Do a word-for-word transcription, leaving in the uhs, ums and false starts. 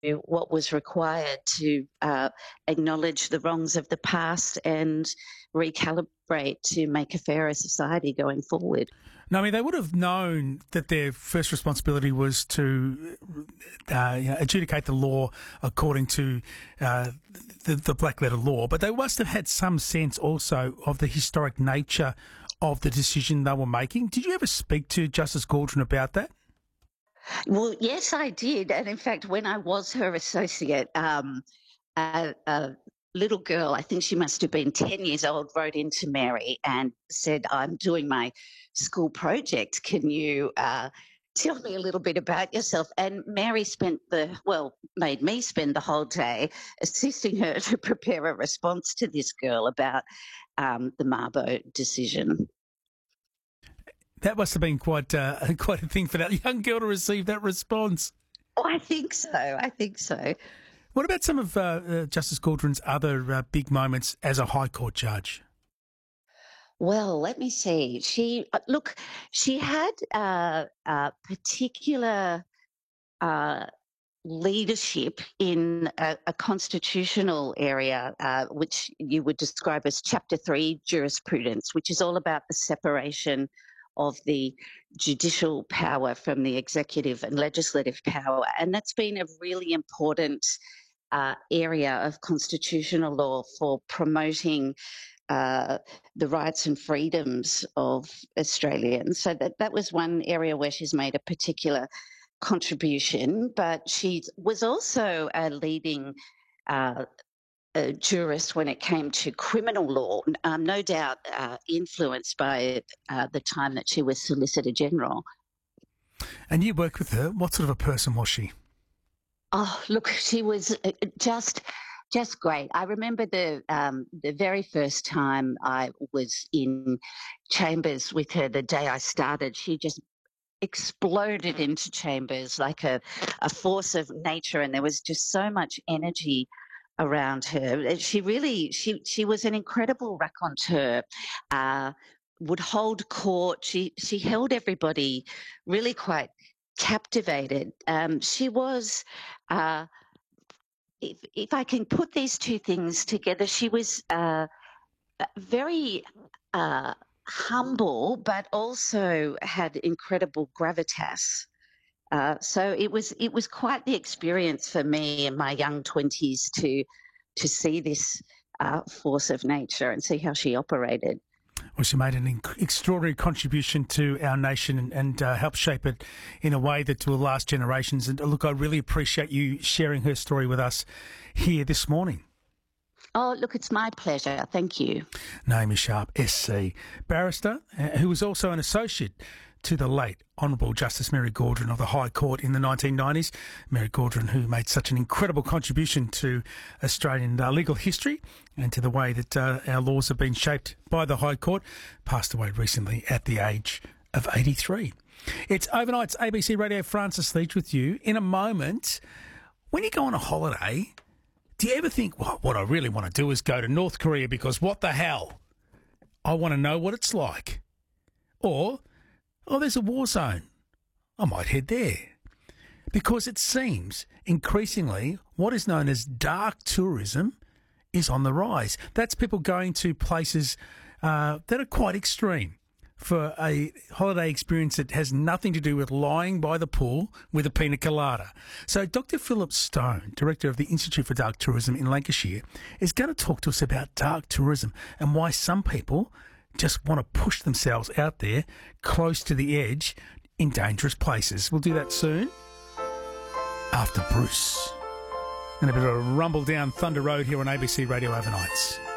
what was required to uh, acknowledge the wrongs of the past and recalibrate to make a fairer society going forward. No, I mean, they would have known that their first responsibility was to uh, you know, adjudicate the law according to uh, the, the black letter law, but they must have had some sense also of the historic nature of the decision they were making. Did you ever speak to Justice Gaudron about that? Well, yes, I did. And in fact, when I was her associate, um, a, a little girl, I think she must have been ten years old, wrote into Mary and said, I'm doing my school project. Can you uh, tell me a little bit about yourself? And Mary spent the, well, made me spend the whole day assisting her to prepare a response to this girl about um, the Mabo decision. That must have been quite uh, quite a thing for that young girl to receive that response. Oh, I think so. I think so. What about some of uh, uh, Justice Gaudron's other uh, big moments as a High Court judge? Well, let me see. She uh, look. She had uh, a particular uh, leadership in a, a constitutional area, uh, which you would describe as Chapter Three jurisprudence, which is all about the separation of the judicial power from the executive and legislative power. And that's been a really important uh, area of constitutional law for promoting uh, the rights and freedoms of Australians. So that, that was one area where she's made a particular contribution, but she was also a leading uh, a jurist when it came to criminal law, um, no doubt uh, influenced by uh, the time that she was Solicitor General. And you worked with her. What sort of a person was she? Oh, look, she was just just great. I remember the um, the very first time I was in chambers with her, the day I started, she just exploded into chambers like a, a force of nature, and there was just so much energy around her. She really, she she was an incredible raconteur, uh, would hold court. She, she held everybody really quite captivated. Um, she was, uh, if, if I can put these two things together, she was uh, very uh, humble, but also had incredible gravitas. Uh, so it was it was quite the experience for me in my young twenties to to see this uh, force of nature and see how she operated. Well, she made an inc- extraordinary contribution to our nation and, and uh, helped shape it in a way that will last generations. And look, I really appreciate you sharing her story with us here this morning. Oh, look, it's my pleasure. Thank you. Naomi Sharp, S C, barrister, uh, who was also an associate to the late Honourable Justice Mary Gaudron of the High Court in the nineteen nineties. Mary Gaudron, who made such an incredible contribution to Australian uh, legal history and to the way that uh, our laws have been shaped by the High Court, passed away recently at the age of eighty-three. It's Overnight's A B C Radio Francis Leach with you. In a moment, when you go on a holiday, do you ever think, well, what I really want to do is go to North Korea because what the hell? I want to know what it's like. Or, oh, there's a war zone. I might head there. Because it seems increasingly what is known as dark tourism is on the rise. That's people going to places uh, that are quite extreme for a holiday experience that has nothing to do with lying by the pool with a pina colada. So Doctor Philip Stone, Director of the Institute for Dark Tourism in Lancashire, is going to talk to us about dark tourism and why some people just want to push themselves out there close to the edge in dangerous places. We'll do that soon after Bruce. And a bit of a rumble down Thunder Road here on A B C Radio Overnights.